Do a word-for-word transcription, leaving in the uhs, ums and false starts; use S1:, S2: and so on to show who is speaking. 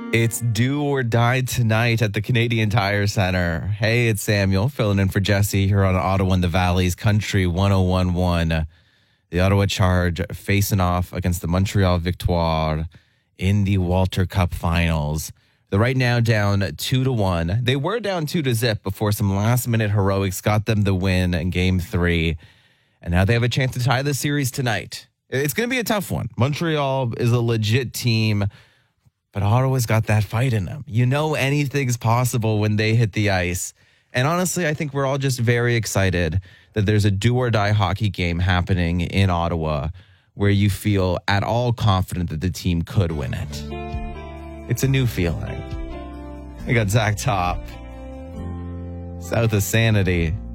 S1: It's do or die tonight at the Canadian Tire Center. Hey, it's Samuel filling in for Jesse here on Ottawa and the Valley's Country one oh one point one. The Ottawa Charge facing off against the Montreal Victoire in the Walter Cup Finals. They're right now down two to one. They were down two to zip before some last minute heroics got them the win in game three. And now they have a chance to tie the series tonight. It's going to be a tough one. Montreal is a legit team, but Ottawa's got that fight in them. You know anything's possible when they hit the ice. And honestly, I think we're all just very excited that there's a do-or-die hockey game happening in Ottawa where you feel at all confident that the team could win it. It's a new feeling. I got Zach Top, South of Sanity.